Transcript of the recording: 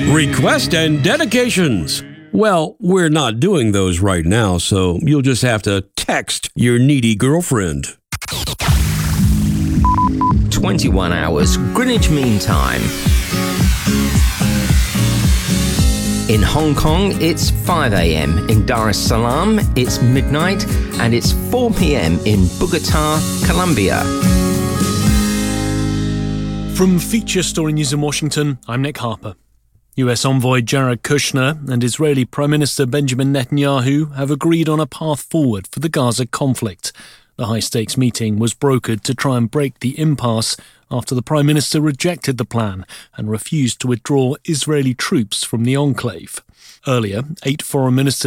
Request and dedications. Well, we're not doing those right now, so you'll just have to text your needy girlfriend. 21 hours Greenwich Mean Time. In Hong Kong, it's 5 a.m. In Dar es Salaam, it's midnight. And it's 4 p.m. in Bogota, Colombia. From Feature Story News in Washington, I'm Nick Harper. US Envoy Jared Kushner and Israeli Prime Minister Benjamin Netanyahu have agreed on a path forward for the Gaza conflict. The high-stakes meeting was brokered to try and break the impasse after the Prime Minister rejected the plan and refused to withdraw Israeli troops from the enclave. Earlier, 8 foreign ministers